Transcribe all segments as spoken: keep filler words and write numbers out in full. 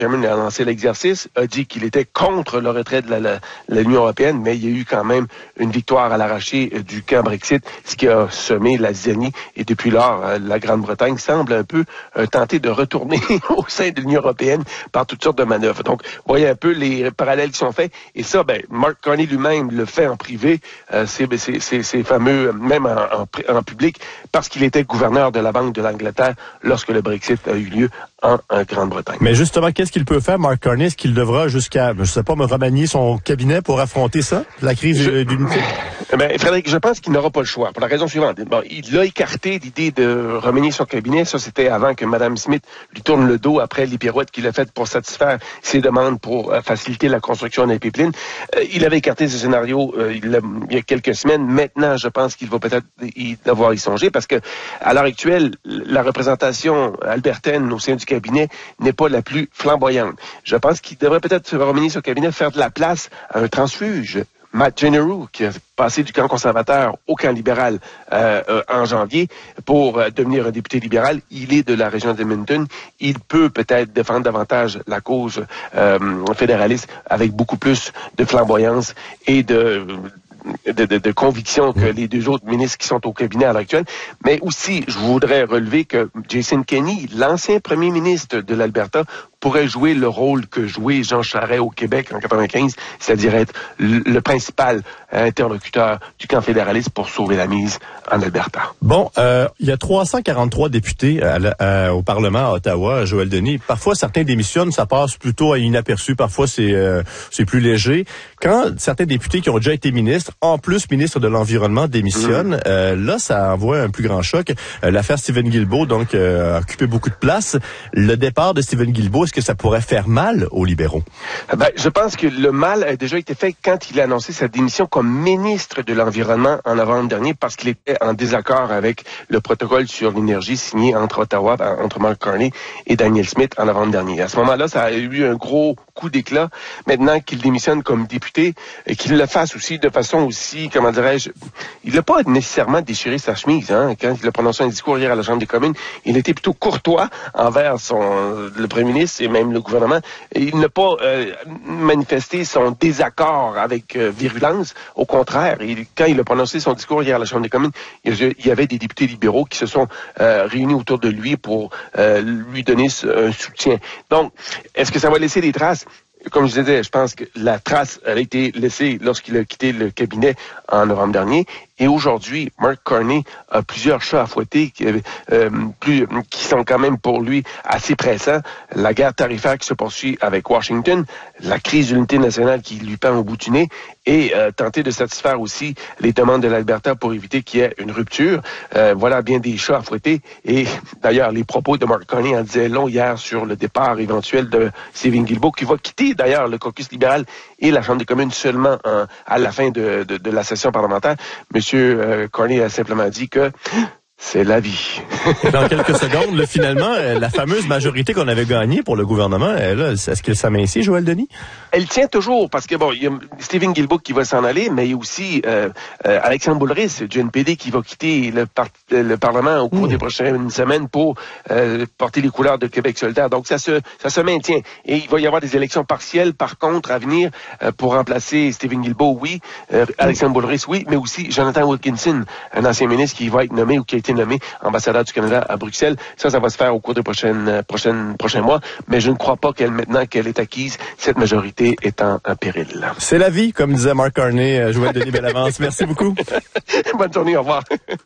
Cameron a lancé l'exercice, a dit qu'il était contre le retrait de la, la, l'Union européenne, mais il y a eu quand même une victoire à l'arraché du camp Brexit, ce qui a semé la zizanie. Et depuis lors, la Grande-Bretagne semble un peu euh, tenter de retourner au sein de l'Union européenne par toutes sortes de manœuvres. Donc, vous voyez un peu les parallèles qui sont faits. Et ça, ben, Mark Carney lui-même le fait en privé, euh, c'est, c'est, c'est, c'est fameux, même en, en, en public, parce qu'il était gouverneur de la Banque de l'Angleterre lorsque le Brexit a eu lieu en, en Grande-Bretagne. Mais justement, qu'est-ce qu'il peut faire, Mark Carney? Est-ce qu'il devra jusqu'à, je sais pas, me remanier son cabinet pour affronter ça, la crise je... d'unité? Ben, Frédéric, je pense qu'il n'aura pas le choix, pour la raison suivante. Bon, il a écarté l'idée de remanier son cabinet. Ça, c'était avant que Mme Smith lui tourne le dos après les pirouettes qu'il a faites pour satisfaire ses demandes pour euh, faciliter la construction d'un pipeline. Euh, il avait écarté ce scénario euh, il, a, il y a quelques semaines. Maintenant, je pense qu'il va peut-être y devoir y songer parce que, à l'heure actuelle, la représentation albertaine au sein du cabinet n'est pas la plus flamboyante. Je pense qu'il devrait peut-être remanier son cabinet, faire de la place à un transfuge. Matt Generou, qui a passé du camp conservateur au camp libéral euh, euh, en janvier pour euh, devenir un député libéral. Il est de la région d'Edmonton. Il peut peut-être défendre davantage la cause euh, fédéraliste avec beaucoup plus de flamboyance et de... De, de, de conviction que les deux autres ministres qui sont au cabinet à l'heure actuelle. Mais aussi, je voudrais relever que Jason Kenney, l'ancien premier ministre de l'Alberta, pourrait jouer le rôle que jouait Jean Charest au Québec en quatre-vingt-quinze, c'est-à-dire être le, le principal interlocuteur du camp fédéraliste pour sauver la mise en Alberta. Bon, euh, il y a trois cent quarante-trois députés à la, à, au Parlement à Ottawa, Joël Denis. Parfois, certains démissionnent, ça passe plutôt à inaperçu. Parfois, c'est euh, c'est plus léger. Quand certains députés qui ont déjà été ministres, en plus ministre de l'Environnement, démissionnent, mmh. euh, là, ça envoie un plus grand choc. Euh, l'affaire Stephen Guilbeault, donc, euh, a occupé beaucoup de place. Le départ de Stephen Guilbeault, est-ce que ça pourrait faire mal aux libéraux? Ben, je pense que le mal a déjà été fait quand il a annoncé sa démission comme ministre de l'Environnement en novembre dernier parce qu'il était en désaccord avec le protocole sur l'énergie signé entre Ottawa, entre Mark Carney et Danielle Smith en novembre dernier. À ce moment-là, ça a eu un gros coup d'éclat. Maintenant qu'il démissionne comme député et qu'il le fasse aussi de façon aussi, comment dirais-je, il n'a pas nécessairement déchiré sa chemise, hein. Quand il a prononcé un discours hier à la Chambre des communes, il était plutôt courtois envers son, le premier ministre et même le gouvernement. Et il n'a pas euh, manifesté son désaccord avec euh, virulence. Au contraire, il, quand il a prononcé son discours hier à la Chambre des communes, il, il y avait des députés libéraux qui se sont euh, réunis autour de lui pour euh, lui donner un soutien. Donc, est-ce que ça va laisser des traces? Comme je disais, je pense que la trace a été laissée lorsqu'il a quitté le cabinet en novembre dernier. Et aujourd'hui, Mark Carney a plusieurs chats à fouetter qui, euh, plus, qui sont quand même pour lui assez pressants. La guerre tarifaire qui se poursuit avec Washington, la crise de l'unité nationale qui lui pend au bout du nez et euh, tenter de satisfaire aussi les demandes de l'Alberta pour éviter qu'il y ait une rupture. Euh, voilà bien des chats à fouetter. Et d'ailleurs, les propos de Mark Carney en disaient long hier sur le départ éventuel de Stephen Guilbeault qui va quitter d'ailleurs le caucus libéral et la Chambre des communes seulement euh, à la fin de, de, de la session parlementaire. Monsieur euh, Carney a simplement dit que c'est la vie. Dans quelques secondes, là, finalement, la fameuse majorité qu'on avait gagnée pour le gouvernement, là, est-ce qu'elle s'amincit, Joël Denis? Elle tient toujours, parce que bon, il y a Stephen Guilbeault qui va s'en aller, mais il y a aussi euh, euh, Alexandre Boulris du N P D qui va quitter le, par le Parlement au cours mmh. des prochaines semaines pour euh, porter les couleurs de Québec solidaire. Donc ça se ça se maintient. Et il va y avoir des élections partielles, par contre, à venir euh, pour remplacer Stephen Guilbeault, oui, euh, Alexandre Boulris, oui, mais aussi Jonathan Wilkinson, un ancien ministre qui va être nommé ou qui a été nommé ambassadeur du Canada à Bruxelles. Ça, ça va se faire au cours des prochaines, prochaines, prochains mois, mais je ne crois pas qu'elle, maintenant qu'elle est acquise, cette majorité est en, en péril. C'est la vie, comme disait Mark Carney, Joël Denis Bellavance. Merci beaucoup. Bonne journée, au revoir.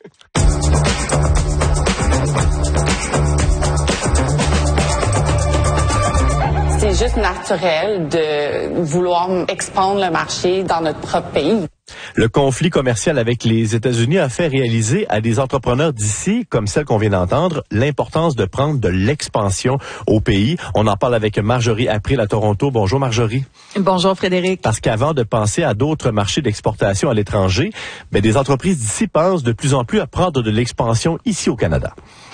C'est juste naturel de vouloir expandre le marché dans notre propre pays. Le conflit commercial avec les États-Unis a fait réaliser à des entrepreneurs d'ici, comme celle qu'on vient d'entendre, l'importance de prendre de l'expansion au pays. On en parle avec Marjorie April à Toronto. Bonjour Marjorie. Bonjour Frédéric. Parce qu'avant de penser à d'autres marchés d'exportation à l'étranger, ben, des entreprises d'ici pensent de plus en plus à prendre de l'expansion ici au Canada.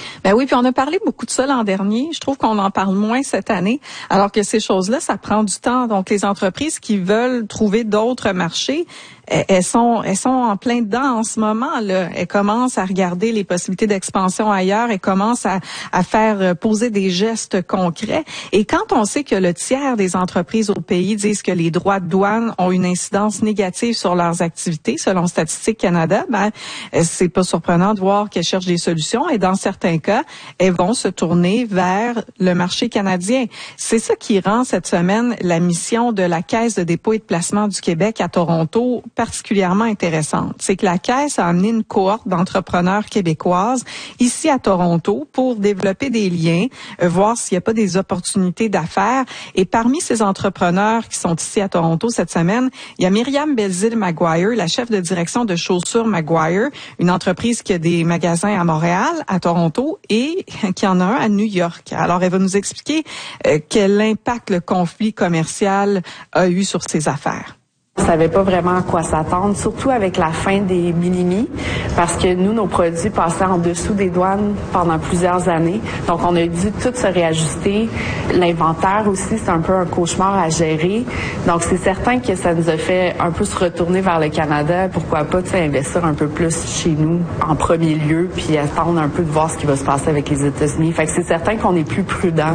Ben oui, puis on a parlé beaucoup de ça l'an dernier. Je trouve qu'on en parle moins cette année, alors que ces choses-là, ça prend du temps. Donc, les entreprises qui veulent trouver d'autres marchés, elles sont, elles sont en plein dedans en ce moment, là. Elles commencent à regarder les possibilités d'expansion ailleurs. Elles commencent à, à faire poser des gestes concrets. Et quand on sait que le tiers des entreprises au pays disent que les droits de douane ont une incidence négative sur leurs activités, selon Statistique Canada, ben, c'est pas surprenant de voir qu'elles cherchent des solutions. Et dans certains cas, elles vont se tourner vers le marché canadien. C'est ça qui rend cette semaine la mission de la Caisse de dépôt et de placement du Québec à Toronto particulièrement intéressante. C'est que la Caisse a amené une cohorte d'entrepreneurs québécoises ici à Toronto pour développer des liens, euh, voir s'il n'y a pas des opportunités d'affaires. Et parmi ces entrepreneurs qui sont ici à Toronto cette semaine, il y a Myriam Belzile-Maguire, la chef de direction de Chaussures Maguire, une entreprise qui a des magasins à Montréal, à Toronto et qui en a un à New York. Alors, elle va nous expliquer euh, quel impact le conflit commercial a eu sur ses affaires. On savait pas vraiment à quoi s'attendre, surtout avec la fin des minimis, parce que nous, nos produits passaient en dessous des douanes pendant plusieurs années. Donc, on a dû tout se réajuster. L'inventaire aussi, c'est un peu un cauchemar à gérer. Donc, c'est certain que ça nous a fait un peu se retourner vers le Canada. Pourquoi pas, tu sais, investir un peu plus chez nous en premier lieu, puis attendre un peu de voir ce qui va se passer avec les États-Unis. Fait que c'est certain qu'on est plus prudent.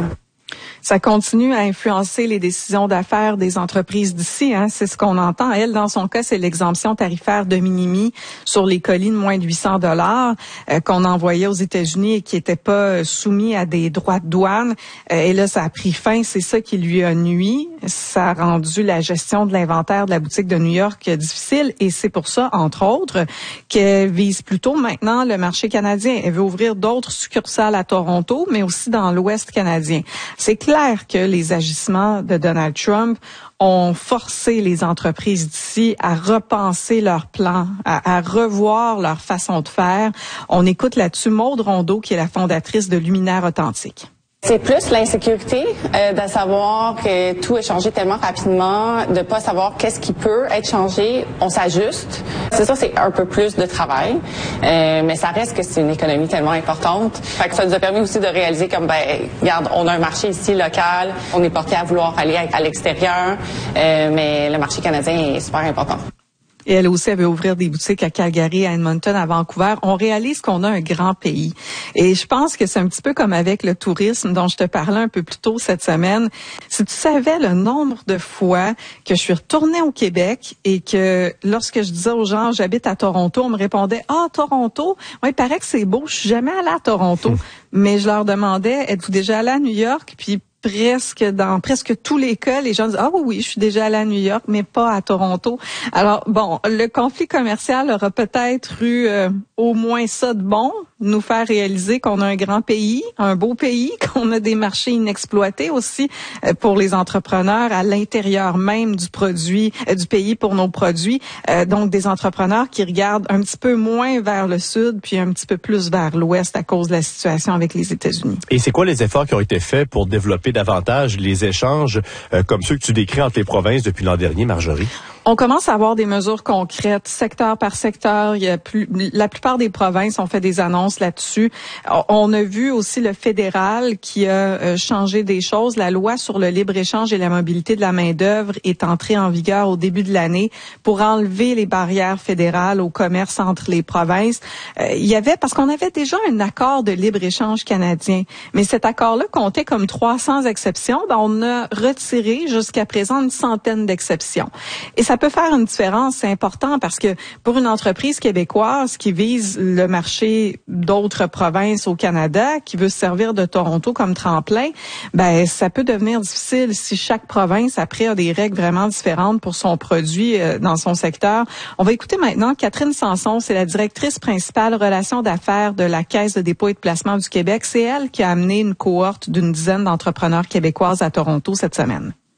Ça continue à influencer les décisions d'affaires des entreprises d'ici. Hein. C'est ce qu'on entend. Elle, dans son cas, c'est l'exemption tarifaire de minimi sur les colis de moins de huit cents dollars euh, qu'on envoyait aux États-Unis et qui n'étaient pas soumis à des droits de douane. Euh, et là, ça a pris fin. C'est ça qui lui a nui. Ça a rendu la gestion de l'inventaire de la boutique de New York difficile. Et c'est pour ça, entre autres, qu'elle vise plutôt maintenant le marché canadien. Elle veut ouvrir d'autres succursales à Toronto, mais aussi dans l'Ouest canadien. C'est clair que les agissements de Donald Trump ont forcé les entreprises d'ici à repenser leurs plans, à, à revoir leur façon de faire. On écoute là-dessus Maude Rondeau, qui est la fondatrice de Luminaire Authentique. C'est plus l'insécurité euh, de savoir que tout est changé tellement rapidement, de pas savoir qu'est-ce qui peut être changé, on s'ajuste. C'est ça, c'est un peu plus de travail, euh, mais ça reste que c'est une économie tellement importante. Fait que ça nous a permis aussi de réaliser comme, ben, regarde, on a un marché ici local, on est porté à vouloir aller à, à l'extérieur, euh, mais le marché canadien est super important. Et elle aussi, elle veut ouvrir des boutiques à Calgary, à Edmonton, à Vancouver. On réalise qu'on a un grand pays. Et je pense que c'est un petit peu comme avec le tourisme dont je te parlais un peu plus tôt cette semaine. Si tu savais le nombre de fois que je suis retournée au Québec et que lorsque je disais aux gens, j'habite à Toronto, on me répondait, ah, Toronto? Oui, il paraît que c'est beau. Je suis jamais allée à Toronto. Mais je leur demandais, êtes-vous déjà allée à New York? Puis presque dans presque tous les cas, les gens disent ah oui, oui, je suis déjà allée à New York, mais pas à Toronto. Alors bon, le conflit commercial aura peut-être eu euh, au moins ça de bon, nous faire réaliser qu'on a un grand pays, un beau pays, qu'on a des marchés inexploités aussi euh, pour les entrepreneurs à l'intérieur même du produit euh, du pays pour nos produits. Euh, donc des entrepreneurs qui regardent un petit peu moins vers le sud puis un petit peu plus vers l'ouest à cause de la situation avec les États-Unis. Et c'est quoi les efforts qui ont été faits pour développer davantage les échanges euh, comme ceux que tu décris entre les provinces depuis l'an dernier, Marjorie? On commence à avoir des mesures concrètes, secteur par secteur. Il y a plus, la plupart des provinces ont fait des annonces là-dessus. On a vu aussi le fédéral qui a changé des choses. La loi sur le libre-échange et la mobilité de la main-d'œuvre est entrée en vigueur au début de l'année pour enlever les barrières fédérales au commerce entre les provinces. Il y avait, parce qu'on avait déjà un accord de libre-échange canadien, mais cet accord-là comptait comme trois cents exceptions. Ben, on a retiré jusqu'à présent une centaine d'exceptions. Et ça peut faire une différence, c'est important parce que pour une entreprise québécoise qui vise le marché d'autres provinces au Canada, qui veut se servir de Toronto comme tremplin, ben ça peut devenir difficile si chaque province après a des règles vraiment différentes pour son produit euh, dans son secteur. On va écouter maintenant Catherine Sanson, c'est la directrice principale relations d'affaires de la Caisse de dépôt et de placement du Québec. C'est elle qui a amené une cohorte d'une dizaine d'entrepreneurs québécoises à Toronto cette semaine.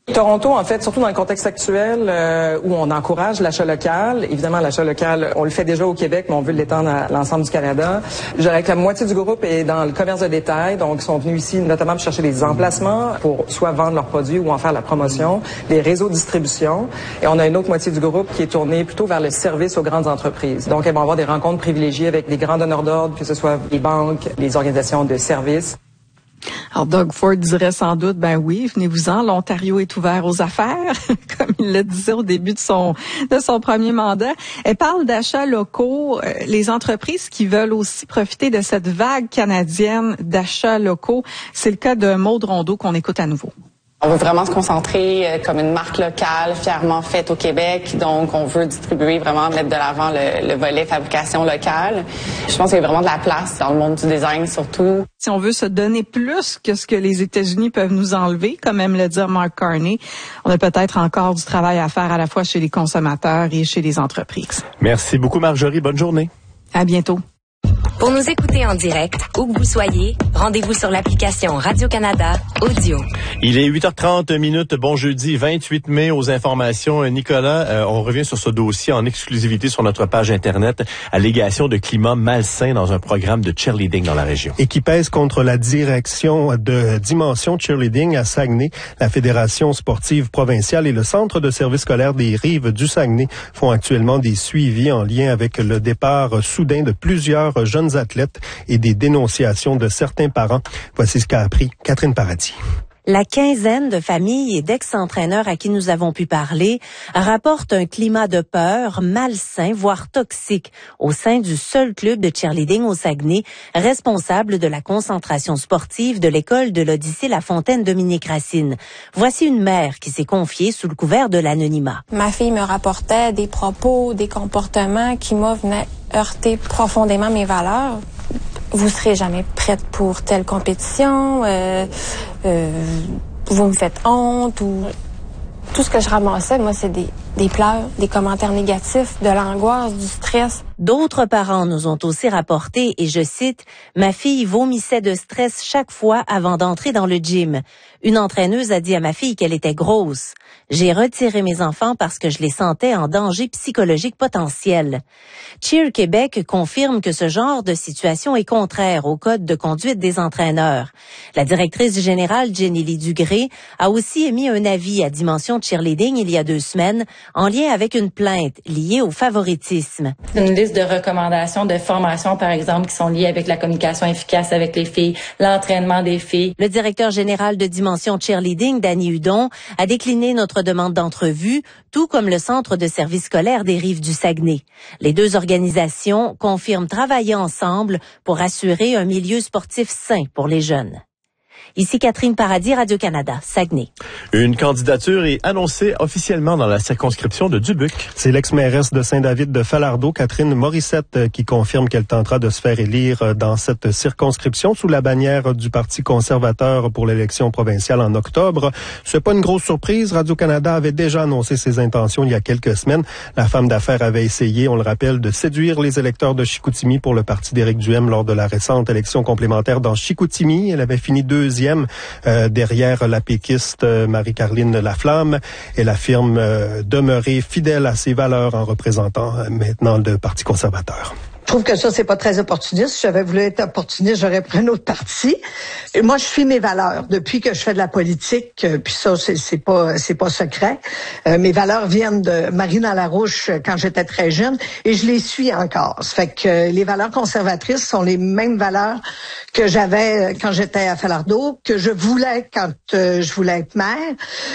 Toronto, en fait, surtout dans le contexte actuel euh, où on encourage l'achat local, évidemment l'achat local, on le fait déjà au Québec, mais on veut l'étendre à l'ensemble du Canada. Je dirais que la moitié du groupe est dans le commerce de détail, donc ils sont venus ici notamment pour chercher des emplacements pour soit vendre leurs produits ou en faire la promotion, des réseaux de distribution. Et on a une autre moitié du groupe qui est tournée plutôt vers le service aux grandes entreprises. Donc elles vont avoir des rencontres privilégiées avec des grands donneurs d'ordre, que ce soit les banques, les organisations de services. Alors, Doug Ford dirait sans doute, ben oui, venez-vous-en, l'Ontario est ouvert aux affaires, comme il le disait au début de son de son premier mandat. Elle parle d'achats locaux, euh, les entreprises qui veulent aussi profiter de cette vague canadienne d'achats locaux. C'est le cas de Maude Rondeau qu'on écoute à nouveau. On veut vraiment se concentrer euh, comme une marque locale, fièrement faite au Québec. Donc, on veut distribuer, vraiment mettre de l'avant le, le volet fabrication locale. Je pense qu'il y a vraiment de la place dans le monde du design, surtout. Si on veut se donner plus que ce que les États-Unis peuvent nous enlever, comme aime le dire Mark Carney, on a peut-être encore du travail à faire à la fois chez les consommateurs et chez les entreprises. Merci beaucoup, Marjorie. Bonne journée. À bientôt. Pour nous écouter en direct, où que vous soyez, rendez-vous sur l'application Radio-Canada Audio. Il est huit heures trente minutes. Bon jeudi vingt-huit mai. Aux informations, Nicolas, euh, on revient sur ce dossier en exclusivité sur notre page Internet. Allégation de climat malsain dans un programme de cheerleading dans la région. Et qui pèse contre la direction de Dimension Cheerleading à Saguenay. La Fédération sportive provinciale et le Centre de service scolaire des Rives du Saguenay font actuellement des suivis en lien avec le départ soudain de plusieurs jeunes athlètes et des dénonciations de certains parents. Voici ce qu'a appris Catherine Paradis. La quinzaine de familles et d'ex-entraîneurs à qui nous avons pu parler rapportent un climat de peur malsain, voire toxique, au sein du seul club de cheerleading au Saguenay, responsable de la concentration sportive de l'école de l'Odyssée La Fontaine Dominique Racine. Voici une mère qui s'est confiée sous le couvert de l'anonymat. Ma fille me rapportait des propos, des comportements qui m'ont venaient heurter profondément mes valeurs. Vous serez jamais prête pour telle compétition, euh, euh, vous me faites honte, ou tout ce que je ramassais, moi, c'est des, des pleurs, des commentaires négatifs, de l'angoisse, du stress. D'autres parents nous ont aussi rapporté, et je cite, « Ma fille vomissait de stress chaque fois avant d'entrer dans le gym. Une entraîneuse a dit à ma fille qu'elle était grosse. J'ai retiré mes enfants parce que je les sentais en danger psychologique potentiel. » Cheer Québec confirme que ce genre de situation est contraire au code de conduite des entraîneurs. La directrice générale Jenny Lee Dugré a aussi émis un avis à Dimension Cheerleading il y a deux semaines en lien avec une plainte liée au favoritisme. Une liste de recommandations de formation, par exemple, qui sont liées avec la communication efficace avec les filles, l'entraînement des filles. Le directeur général de Dimension Cheerleading, Danny Hudon, a décliné notre demande d'entrevue, tout comme le Centre de service scolaire des Rives du Saguenay. Les deux organisations confirment travailler ensemble pour assurer un milieu sportif sain pour les jeunes. Ici Catherine Paradis, Radio-Canada, Saguenay. Une candidature est annoncée officiellement dans la circonscription de Dubuque. C'est l'ex-mairesse de Saint-David de Falardeau, Catherine Morissette, qui confirme qu'elle tentera de se faire élire dans cette circonscription sous la bannière du Parti conservateur pour l'élection provinciale en octobre. C'est pas une grosse surprise. Radio-Canada avait déjà annoncé ses intentions il y a quelques semaines. La femme d'affaires avait essayé, on le rappelle, de séduire les électeurs de Chicoutimi pour le parti d'Éric Duhem lors de la récente élection complémentaire dans Chicoutimi. Elle avait fini deuxième Euh, derrière la péquiste euh, Marie-Caroline Laflamme. Elle affirme euh, demeurer fidèle à ses valeurs en représentant euh, maintenant le Parti conservateur. Je trouve que ça, c'est pas très opportuniste. Si j'avais voulu être opportuniste, j'aurais pris un autre parti. Et moi, je suis mes valeurs. Depuis que je fais de la politique, euh, puis ça, c'est, c'est pas, c'est pas secret. Euh, mes valeurs viennent de Marina Larouche quand j'étais très jeune, et je les suis encore. Ça fait que euh, les valeurs conservatrices sont les mêmes valeurs que j'avais quand j'étais à Falardeau, que je voulais quand euh, je voulais être maire.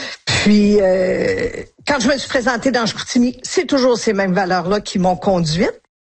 Puis, euh, quand je me suis présentée dans Chicoutimi, c'est toujours ces mêmes valeurs-là qui m'ont conduite.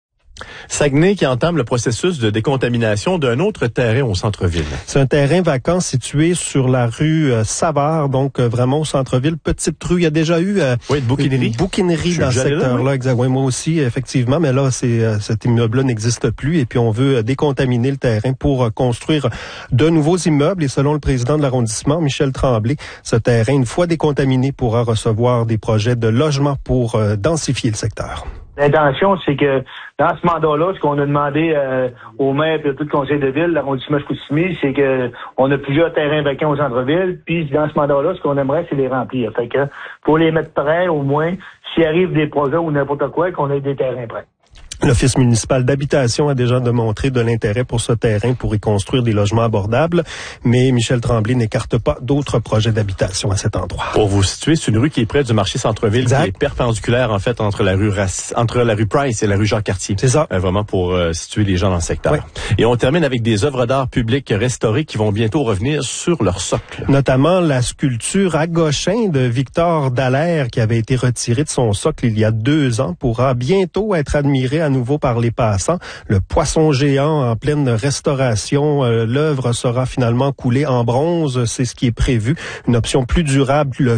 Saguenay qui entame le processus de décontamination d'un autre terrain au centre-ville. C'est un terrain vacant situé sur la rue euh, Savard, donc euh, vraiment au centre-ville, petite rue. Il y a déjà eu euh, oui, une bouquinerie, une bouquinerie dans ce secteur-là, oui. Exact. Oui, moi aussi, effectivement, mais là, c'est euh, cet immeuble-là n'existe plus et puis on veut euh, décontaminer le terrain pour euh, construire de nouveaux immeubles. Et selon le président de l'arrondissement, Michel Tremblay, ce terrain, une fois décontaminé, pourra recevoir des projets de logement pour euh, densifier le secteur. L'intention, c'est que dans ce mandat-là, ce qu'on a demandé euh, au maire et à tout le conseil de ville, l'arrondissement de Chicoutimi, c'est que on a plusieurs terrains vacants au centre-ville, puis dans ce mandat-là, ce qu'on aimerait, c'est les remplir. Fait que pour les mettre prêts, au moins, s'il arrive des projets ou n'importe quoi, qu'on ait des terrains prêts. L'Office municipal d'habitation a déjà démontré de l'intérêt pour ce terrain pour y construire des logements abordables, mais Michel Tremblay n'écarte pas d'autres projets d'habitation à cet endroit. Pour vous situer, c'est une rue qui est près du marché centre-ville, exact. Qui est perpendiculaire en fait entre la rue Rac- entre la rue Price et la rue Jacques-Cartier. C'est ça. Euh, vraiment pour euh, situer les gens dans le secteur. Oui. Et on termine avec des œuvres d'art publiques restaurées qui vont bientôt revenir sur leur socle. Notamment la sculpture à Goshin de Victor Dallaire qui avait été retirée de son socle il y a deux ans pourra bientôt être admirée à nouveau par les passants. Le poisson géant en pleine restauration, euh, l'œuvre sera finalement coulée en bronze, c'est ce qui est prévu. Une option plus durable, le